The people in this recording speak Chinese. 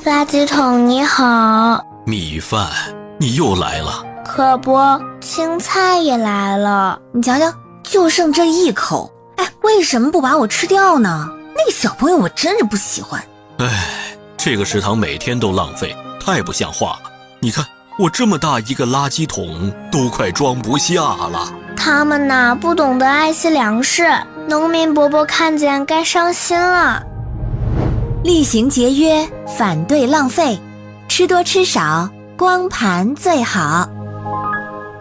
垃圾桶你好。 米饭，你又来了。 可不，青菜也来了。 你瞧瞧，就剩这一口，为什么不把我吃掉呢？那个小朋友我真是不喜欢。 这个食堂每天都浪费，太不像话了。你看，我这么大一个垃圾桶都快装不下了。 他们呐，不懂得爱惜粮食，农民伯伯看见该伤心了。 厉行节约，反对浪费，吃多吃少，光盘最好。